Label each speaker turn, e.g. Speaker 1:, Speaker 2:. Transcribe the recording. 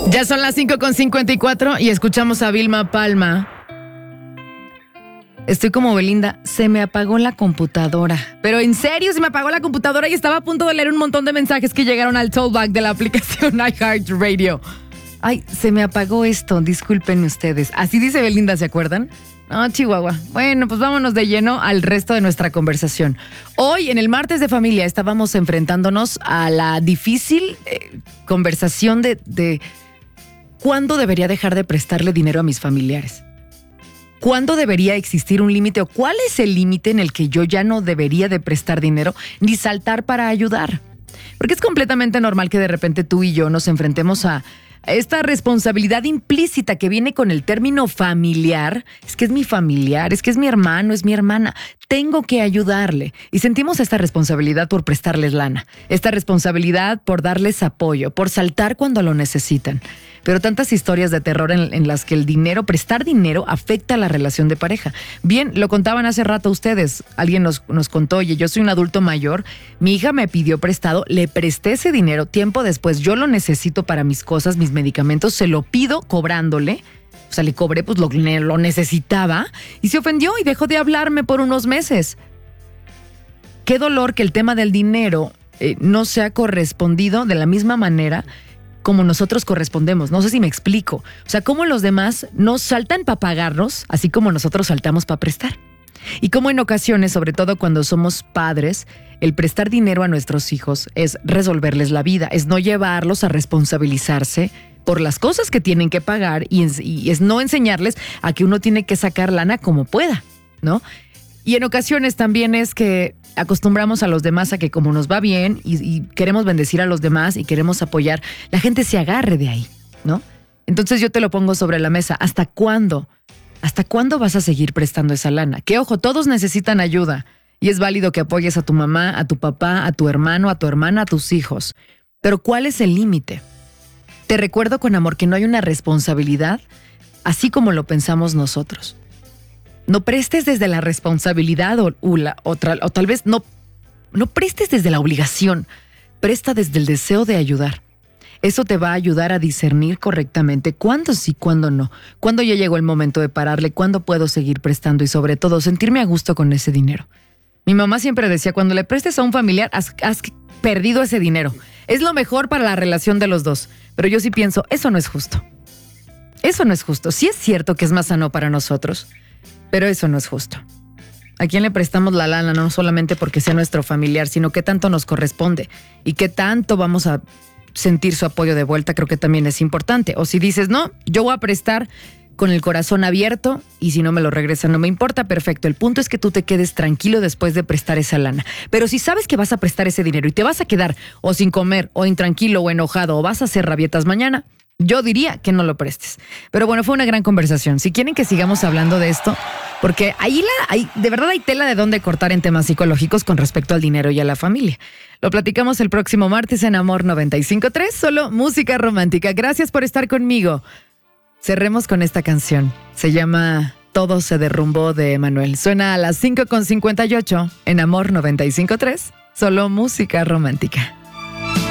Speaker 1: Ya son las 5:54 y escuchamos a Vilma Palma. Estoy como Belinda, se me apagó la computadora. Pero en serio, se me apagó la computadora y estaba a punto de leer un montón de mensajes que llegaron al tollback de la aplicación iHeartRadio. Ay, se me apagó esto, disculpen ustedes. Así dice Belinda, ¿se acuerdan? No, Chihuahua. Bueno, pues vámonos de lleno al resto de nuestra conversación. Hoy, en el Martes de Familia, estábamos enfrentándonos a la difícil conversación de cuándo debería dejar de prestarle dinero a mis familiares. ¿Cuándo debería existir un límite o cuál es el límite en el que yo ya no debería de prestar dinero ni saltar para ayudar? Porque es completamente normal que de repente tú y yo nos enfrentemos a esta responsabilidad implícita que viene con el término familiar. Es que es mi familiar, es que es mi hermano, es mi hermana. Tengo que ayudarle. Y sentimos esta responsabilidad por prestarles lana, esta responsabilidad por darles apoyo, por saltar cuando lo necesitan. Pero tantas historias de terror en las que el dinero, prestar dinero, afecta a la relación de pareja. Bien, lo contaban hace rato ustedes. Alguien nos contó, oye, yo soy un adulto mayor, mi hija me pidió prestado, le presté ese dinero, tiempo después yo lo necesito para mis cosas, mis medicamentos, se lo pido cobrándole. O sea, le cobré, pues lo necesitaba y se ofendió y dejó de hablarme por unos meses. Qué dolor que el tema del dinero no sea correspondido de la misma manera como nosotros correspondemos. No sé si me explico. O sea, cómo los demás nos saltan para pagarnos, así como nosotros saltamos para prestar. Y como en ocasiones, sobre todo cuando somos padres, el prestar dinero a nuestros hijos es resolverles la vida, es no llevarlos a responsabilizarse por las cosas que tienen que pagar y es no enseñarles a que uno tiene que sacar lana como pueda, ¿no? Y en ocasiones también es que acostumbramos a los demás a que como nos va bien y queremos bendecir a los demás y queremos apoyar, la gente se agarre de ahí, ¿no? Entonces yo te lo pongo sobre la mesa. ¿Hasta cuándo? ¿Hasta cuándo vas a seguir prestando esa lana? Que ojo, todos necesitan ayuda y es válido que apoyes a tu mamá, a tu papá, a tu hermano, a tu hermana, a tus hijos. Pero ¿cuál es el límite? Te recuerdo con amor que no hay una responsabilidad así como lo pensamos nosotros. No prestes desde la responsabilidad o tal vez no prestes desde la obligación. Presta desde el deseo de ayudar. Eso te va a ayudar a discernir correctamente cuándo sí, cuándo no. Cuándo ya llegó el momento de pararle, cuándo puedo seguir prestando y sobre todo sentirme a gusto con ese dinero. Mi mamá siempre decía, cuando le prestes a un familiar, has perdido ese dinero. Es lo mejor para la relación de los dos. Pero yo sí pienso, eso no es justo. Eso no es justo. Sí es cierto que es más sano para nosotros, pero eso no es justo. ¿A quién le prestamos la lana? No solamente porque sea nuestro familiar, sino qué tanto nos corresponde y qué tanto vamos a sentir su apoyo de vuelta, creo que también es importante. O si dices, no, yo voy a prestar con el corazón abierto y si no me lo regresan no me importa, perfecto. El punto es que tú te quedes tranquilo después de prestar esa lana. Pero si sabes que vas a prestar ese dinero y te vas a quedar o sin comer o intranquilo o enojado o vas a hacer rabietas mañana, yo diría que no lo prestes. Pero bueno, fue una gran conversación. Si quieren que sigamos hablando de esto, porque de verdad hay tela de dónde cortar en temas psicológicos con respecto al dinero y a la familia. Lo platicamos el próximo martes en Amor 95.3, solo música romántica. Gracias por estar conmigo. Cerremos con esta canción. Se llama Todo se derrumbó de Emanuel. Suena a las 5:58 en Amor 95.3, solo música romántica.